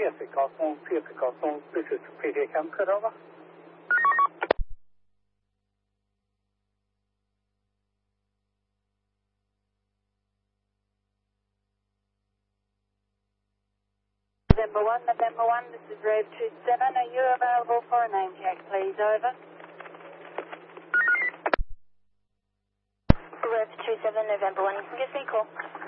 PC Carlson, this is PD Cam, cut over. November 1, this is Rev 27. Are you available for a name check, please? Over. Rev 27, November 1, you can give me a call.